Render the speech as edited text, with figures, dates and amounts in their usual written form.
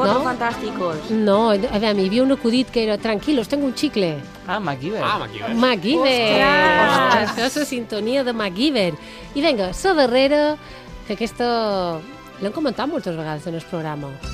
Cuatro Fantásticos. No, a veure, hi havia un acudit que era tranquilos, tengo un chicle. MacGyver. MacGyver. Això és la sintonia de MacGyver. I vinga, la darrera, que aquesta l'hem comentat moltes vegades en el programa.